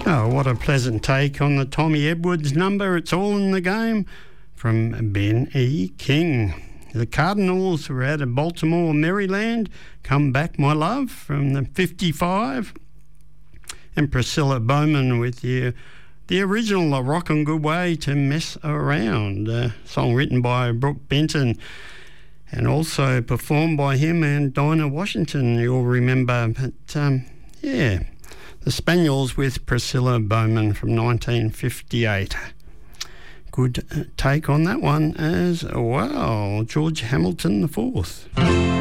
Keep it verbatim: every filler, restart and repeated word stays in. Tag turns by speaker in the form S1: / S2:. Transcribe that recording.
S1: Oh, what a pleasant take on the Tommy Edwards number, It's All in the Game, from Ben E. King. The Cardinals were out of Baltimore, Maryland. Come Back, My Love, from the fifty-five. And Priscilla Bowman with the, the original A Rockin' Good Way to Mess Around, a song written by Brooke Benton and also performed by him and Dinah Washington, you'll remember. But, um, yeah, the Spaniels with Priscilla Bowman from nineteen fifty-eight. Good take on that one as well. George Hamilton the Fourth.